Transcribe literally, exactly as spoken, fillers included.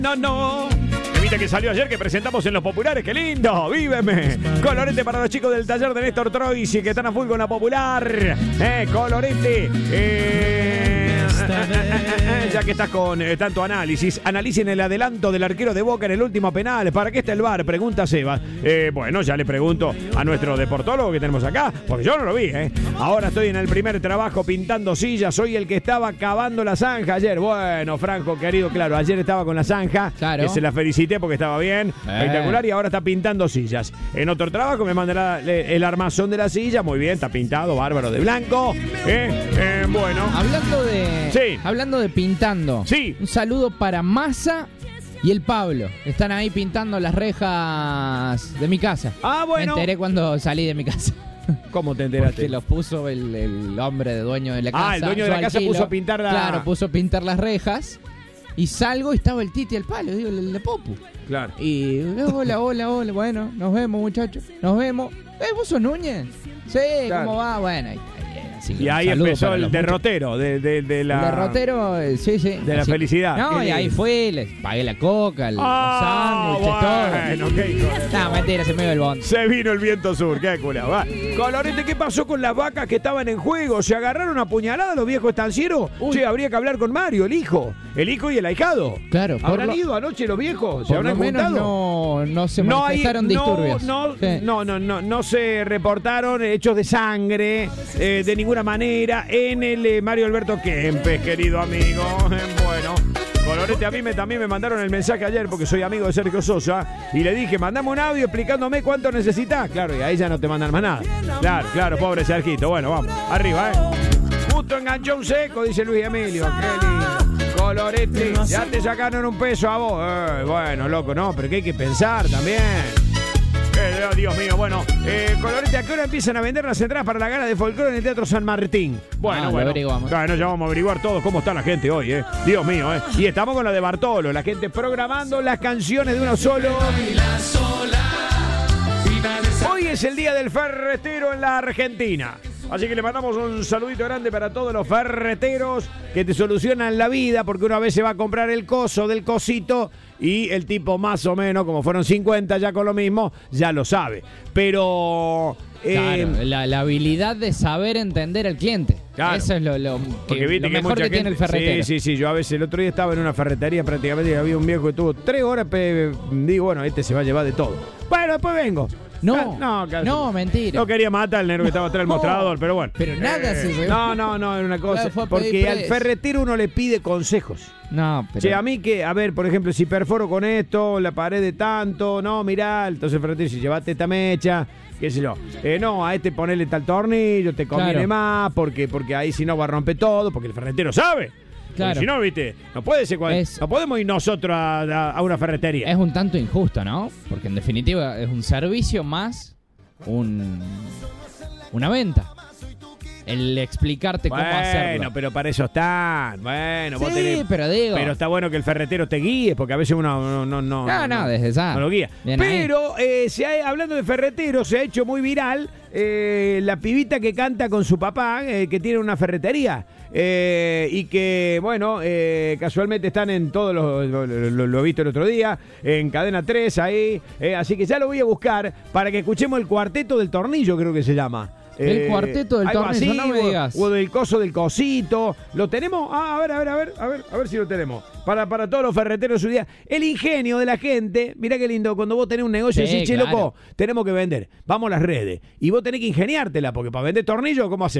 No, no. Evita que salió ayer, que presentamos en Los Populares. ¡Qué lindo! ¡Víveme! Colorete para los chicos del taller de Néstor Troisi, que están a full con la Popular. Eh, colorete. Eh, ya que estás con eh, tanto análisis, analicen el adelanto del arquero de Boca en el último penal. ¿Para qué está el V A R? Pregunta Sebas. Eh, bueno, ya le pregunto a nuestro deportólogo que tenemos acá, porque yo no lo vi, ¿eh? Ahora estoy en el primer trabajo pintando sillas. Soy el que estaba cavando la zanja ayer. Bueno, Franco, querido, claro, ayer estaba con la zanja. Claro. Que se la felicité porque estaba bien. Eh. Espectacular. Y ahora está pintando sillas. En otro trabajo me mandará el armazón de la silla. Muy bien, está pintado, bárbaro, de blanco. Eh, eh, bueno. Hablando de... Sí. Hablando de pintando. Sí. Un saludo para Massa y el Pablo. Están ahí pintando las rejas de mi casa. Ah, bueno. Me enteré cuando salí de mi casa. ¿Cómo te enteraste? Porque los puso el, el hombre de dueño de la casa. Ah, el dueño de la casa alquilo. puso a pintar la... Claro, puso a pintar las rejas. Y salgo y estaba el Titi al palo, digo, el, el de Popu. Claro. Y hola, hola, hola. Bueno, nos vemos, muchachos. Nos vemos. ¿Eh, vos sos Núñez? Sí, claro. ¿Cómo va? Bueno, ahí, así y ahí empezó el derrotero de, de, de la... El derrotero, sí, sí. De la así. Felicidad. No, y ahí fue, les pagué la coca, el ah, sándwich, bueno, todo. Qué hijo de... No, mentira, se me dio el bond. Se vino el viento sur, qué culo. Va. Colorete, ¿qué pasó con las vacas que estaban en juego? ¿Se agarraron a puñaladas los viejos estancieros? Che, habría que hablar con Mario, el hijo. El hijo y el ahijado. Claro. ¿Habrán lo... ido anoche los viejos? ¿Se habrán lo menos juntado? No, no se no manifestaron hay, disturbios. No, no, sí. no, no, no, no se reportaron hechos de sangre eh, de ninguna manera en el eh, Mario Alberto Kempes, querido amigo. Bueno, Colorete, a mí me, también me mandaron el mensaje ayer porque soy amigo de Sergio Sosa y le dije, mandame un audio explicándome cuánto necesitas. Claro, y ahí ya no te mandan más nada. Claro, claro, pobre Sergito. Bueno, vamos, arriba, ¿eh? Justo enganchó un seco, dice Luis Emilio. Qué lindo. Colorete, ya te sacaron un peso a vos. Eh, bueno, loco, no, pero que hay que pensar también. Eh, Dios mío, bueno, eh, Colorete, ¿a qué hora empiezan a vender las entradas para la gala de folclore en el Teatro San Martín? Bueno, ah, bueno, averiguamos. Bueno, ya vamos a averiguar todos cómo está la gente hoy, eh. Dios mío, eh. Y estamos con la de Bartolo, la gente programando las canciones de uno solo. Hoy es el día del ferretero en la Argentina. Así que le mandamos un saludito grande para todos los ferreteros que te solucionan la vida, porque una vez se va a comprar el coso del cosito y el tipo más o menos, como fueron cincuenta ya con lo mismo, ya lo sabe. Pero... Eh, claro, la, la habilidad de saber entender al cliente. Claro. Eso es lo, lo, que, viste lo que mejor que gente, tiene el ferretero. Sí, sí, sí. Yo a veces el otro día estaba en una ferretería prácticamente y había un viejo que tuvo tres horas. Pe, digo, bueno, este se va a llevar de todo. Bueno, después vengo. No, no, casi. no, mentira. No quería matar al negro que estaba atrás del no, mostrador, pero bueno. Pero nada eh, se No, no, no, era una cosa. Claro, porque al ferretero uno le pide consejos. No, pero... Che, a mí que, a ver, por ejemplo, si perforo con esto, la pared de tanto, no, mirá, entonces el ferretero dice, llevate esta mecha, qué sé yo. Eh, no, a este ponele tal tornillo, te conviene claro. más, porque, porque ahí si no va a romper todo, porque el ferretero sabe. Claro. Si no, viste, no puede ser cual, es, no podemos ir nosotros a, a, a una ferretería. Es un tanto injusto, ¿no? Porque en definitiva es un servicio más un una venta. El explicarte bueno, cómo hacerlo. Bueno, pero para eso están. Bueno, sí, vos tenés, pero digo. Pero está bueno que el ferretero te guíe, porque a veces uno no no no, no, no, no desde ya. No lo guía. Bien pero eh, se ha, hablando de ferretero, se ha hecho muy viral eh, la pibita que canta con su papá, eh, que tiene una ferretería. Eh, y que, bueno, eh, casualmente están en todos los... Lo, lo, lo he visto el otro día, en Cadena tres ahí. Eh, así que ya lo voy a buscar para que escuchemos el cuarteto del tornillo, creo que se llama. El eh, cuarteto del tornillo, así, no me digas. O, o del coso del cosito. ¿Lo tenemos? Ah, a ver, a ver, a ver, a ver, a ver si lo tenemos. Para, para todos los ferreteros de su día. El ingenio de la gente. Mirá qué lindo, cuando vos tenés un negocio sí, y decís, che, claro. loco, tenemos que vender. Vamos a las redes. Y vos tenés que ingeniártela, porque para vender tornillos, ¿cómo hacés?